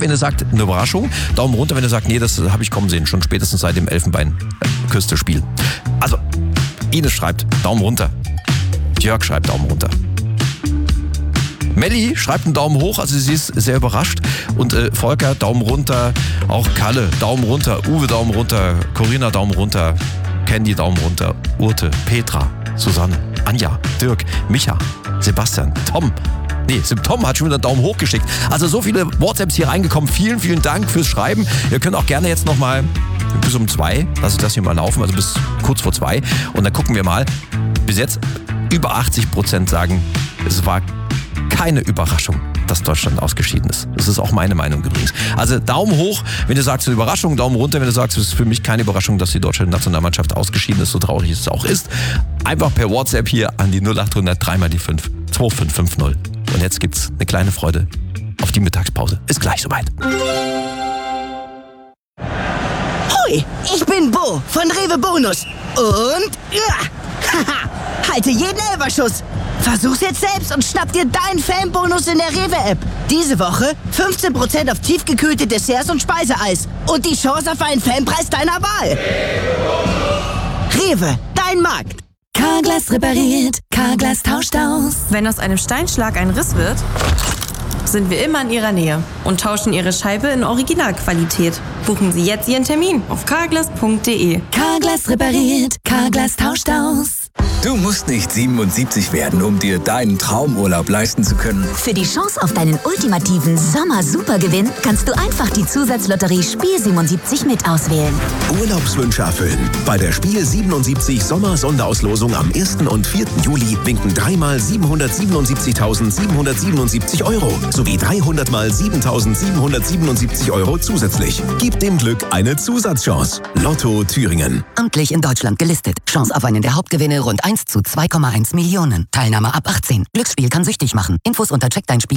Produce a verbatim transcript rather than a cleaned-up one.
wenn ihr sagt, eine Überraschung. Daumen runter, wenn ihr sagt, nee, das habe ich kommen sehen, schon spätestens seit dem Elfenbeinküste-Spiel. Also, Ines schreibt Daumen runter. Jörg schreibt Daumen runter. Melli schreibt einen Daumen hoch, also sie ist sehr überrascht. Und äh, Volker, Daumen runter. Auch Kalle, Daumen runter. Uwe, Daumen runter. Corinna, Daumen runter. Candy, Daumen runter. Urte, Petra, Susanne, Anja, Dirk, Micha, Sebastian, Tom. Nee, Tom hat schon wieder einen Daumen hoch geschickt. Also so viele WhatsApps hier reingekommen. Vielen, vielen Dank fürs Schreiben. Ihr könnt auch gerne jetzt nochmal bis um zwei, lasse ich das hier mal laufen, also bis kurz vor zwei. Und dann gucken wir mal. Bis jetzt über achtzig Prozent sagen, es war keine Überraschung, dass Deutschland ausgeschieden ist. Das ist auch meine Meinung übrigens. Also Daumen hoch, wenn du sagst, eine Überraschung, Daumen runter, wenn du sagst, es ist für mich keine Überraschung, dass die deutsche Nationalmannschaft ausgeschieden ist, so traurig es auch ist. Einfach per WhatsApp hier an die null acht hundert drei mal die fünf zwei fünf fünf null. Und jetzt gibt's eine kleine Freude auf die Mittagspause. Ist gleich soweit. Hoi, ich bin Bo von Rewe Bonus. Und ja, haha, halte jeden Elberschuss. Versuch's jetzt selbst und schnapp dir deinen Fanbonus in der Rewe-App. Diese Woche fünfzehn Prozent auf tiefgekühlte Desserts und Speiseeis. Und die Chance auf einen Fanpreis deiner Wahl. Rewe, dein Markt. Carglass repariert, Carglass tauscht aus. Wenn aus einem Steinschlag ein Riss wird, sind wir immer in Ihrer Nähe und tauschen Ihre Scheibe in Originalqualität. Buchen Sie jetzt Ihren Termin auf carglass punkt de. Carglass repariert, Carglass tauscht aus. Du musst nicht siebenundsiebzig werden, um dir deinen Traumurlaub leisten zu können. Für die Chance auf deinen ultimativen Sommer-Supergewinn kannst du einfach die Zusatzlotterie Spiel siebenundsiebzig mit auswählen. Urlaubswünsche erfüllen. Bei der Spiel siebenundsiebzig Sommer-Sonderauslosung am ersten und vierten Juli winken dreimal siebenhundertsiebenundsiebzigtausendsiebenhundertsiebenundsiebzig Euro sowie dreihundert mal siebentausendsiebenhundertsiebenundsiebzig Euro zusätzlich. Gib dem Glück eine Zusatzchance. Lotto Thüringen. Amtlich in Deutschland gelistet. Chance auf einen der Hauptgewinne rund eins zu zwei Komma eins Millionen. Teilnahme ab achtzehn. Glücksspiel kann süchtig machen. Infos unter check dein Spiel.